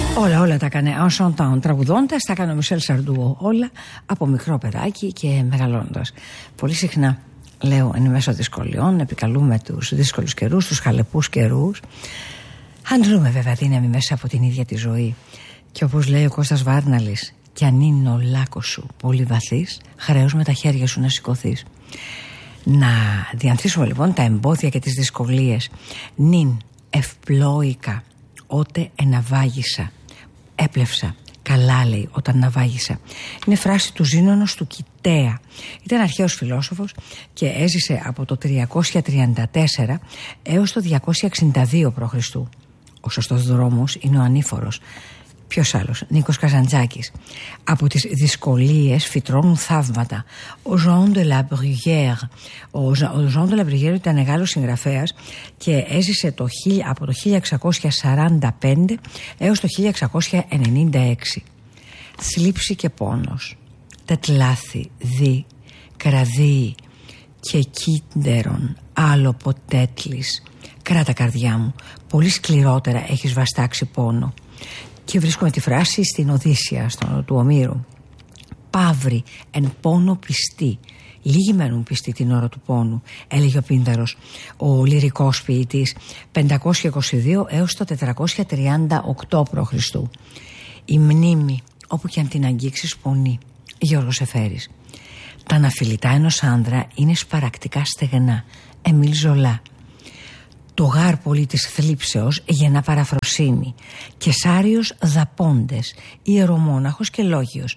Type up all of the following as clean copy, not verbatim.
Όλα τα έκανε Enchantant τραγουδώντας, τα έκανε ο Μισελ Σαρντού όλα από μικρό παιδάκι και μεγαλώνοντας. Πολύ συχνά, λέω, εν μέσω δυσκολιών, επικαλούμε τους δύσκολους καιρούς, τους χαλεπούς καιρούς. Αντλούμε βέβαια δύναμη μέσα από την ίδια τη ζωή. Και όπως λέει ο Κώστας Βάρναλης, κι αν είναι ο λάκκος σου πολύ βαθύς, χρέος με τα χέρια σου να σηκωθείς. Να διανθίσουμε λοιπόν τα εμπόδια και τις δυσκολίες. Νυν ευπλόικα ότε εναβάγισα. Έπλευσα καλά, λέει, όταν ναυάγισα. Είναι φράση του Ζήνωνος του Κιτέα. Ήταν αρχαίος φιλόσοφος και έζησε από το 334 έως το 262 π.Χ. Ο σωστός δρόμος είναι ο ανήφορος. Ποιος άλλος? Νίκος Καζαντζάκης. Από τις δυσκολίες φυτρώνουν θαύματα. Ο Jean de la Bruyère. Ο Jean de la Bruyère ήταν μεγάλος συγγραφέας και έζησε από το 1645 έως το 1696. Θλίψη και πόνος, τετλάθη, δι, κραδί και κίντερον, άλλο ποτέτλης. Κράτα, καρδιά μου, πολύ σκληρότερα έχεις βαστάξει πόνο. Και βρίσκουμε τη φράση στην Οδύσσεια του Ομήρου. Παύροι εν πόνο πιστοί. Λίγοι μένουν πιστοί την ώρα του πόνου, έλεγε ο Πίνδαρος, ο λυρικός ποιητής, 522 έως το 438 π.Χ. Η μνήμη, όπου και αν την αγγίξεις, πονεί. Γιώργος Εφέρης. Τα αναφιλητά ενός άνδρα είναι σπαρακτικά στεγνά. Εμίλ Ζολά. Το γάρ πολύ της θλίψεως γεννά παραφροσύνη. Κεσάριος Δαπόντες, Ιερομόναχος και Λόγιος,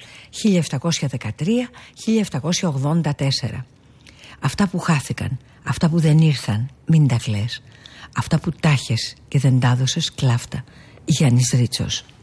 1713-1784. Αυτά που χάθηκαν, αυτά που δεν ήρθαν, μην τα κλαις. Αυτά που τάχες και δεν τα έδωσες, κλάφτα. Γιάννης Ρίτσος.